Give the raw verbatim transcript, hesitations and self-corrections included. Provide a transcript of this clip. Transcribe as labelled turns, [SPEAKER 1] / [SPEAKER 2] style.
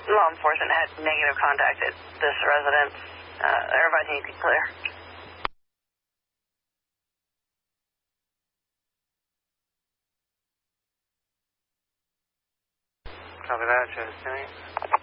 [SPEAKER 1] law enforcement had negative contact at this residence. Uh, everybody seems to be clear.
[SPEAKER 2] Copy that, Joe Stinning.